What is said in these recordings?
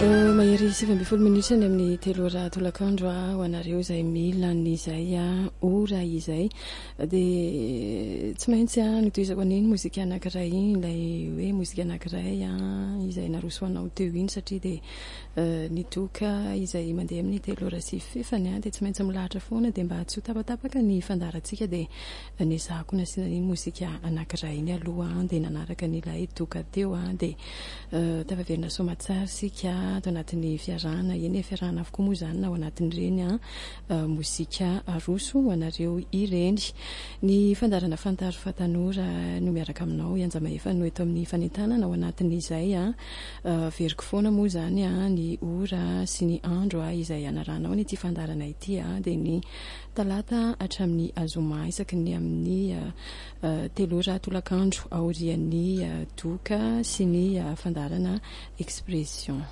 mahery 7 minitra ny amin'ny telo ora tolakandro ho anareo izay milan'izay ora izay dia tsy maintsy nitoizako an'iny mozika anankiray ilay hoe mozika anankiray izay narosoanao teo iny satria dia nitoka izay mandeha amin'ny telo ora sy fefany dia tsy maintsy milahatra foana dia mba tsy ho tapatapaka ny fandarantsika dia nezahako nasiana iny mozika anankiray iny aloha dia nanaraka n'ilay toka teo dia tafaverina somatsara sika ato anatin'ny fiarahana eny fiarahana avokoa moa izany na ao anatin'ireny mozika roso ho anareo ireny ny fandarana fantaro fatanora no miaraka aminao ianjamaefa no eto amin'ny fanentanana ao anatin'izay veriko foana moa izany ny ora sy ny andro izay anaranao ny ity fandarana ity dia ny talata hatramin'ny azoma isaky ny amin'ny telo ora tolakandro aorian'ny doka sy ny fandarana expression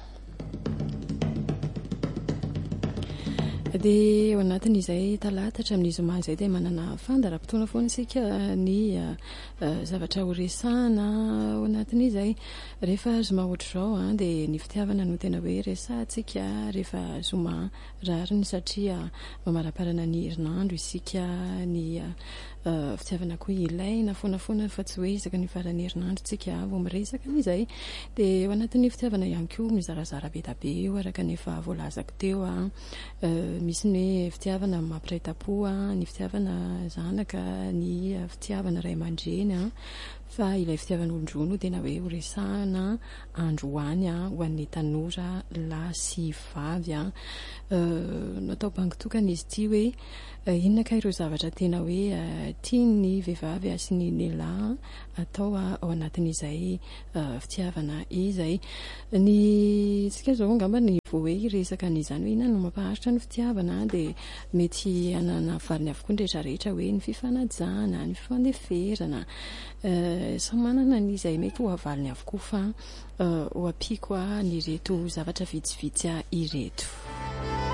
dia ao anatin'izay talata hatramin'ny zoma izay dia manana fandaram-potoana foana isika ny zavatra horesahana ao anatin'izay rehefa zoma ohatr'izao dia ny fitiavana no tena hoe resahantsika rehefa zoma rariny satria mamaraparana ny herinandro isika ny fitiavana koa ilaina foanafoana fa tsy hoe isaka ny farany herinandro tsika vao miresaka n'izay dia ao anatin'ny fitiavana ihany koa mizarazara be da be eo araka nefa voalazako teo misy ny fitiavana mampiray-po ny fitiavana zanaka ny fitiavana ray aman-dreny fa ilay fitiavan'olon-droa no tena hoe horesahana androany ho an'ny tanora lahy sy vavy natao bangitokana izy ity hoe inona ka ireo zavatra tena hoe tiany vehivavy sy ny lehilahy atao ao anatin'izay fitiavana izay ny tsika zao angamba ny vao hoe iresaka n'izany hoe inona no mampaharitra ny fitiavana dia mety anana valiny avokoa ny rehetrarehetra hoe ny fifanajana ny fifandeferana samy manana n'izay mety ho avaliny avokoa fa ho ampiko ny reto zavatra vitsivitsy ireto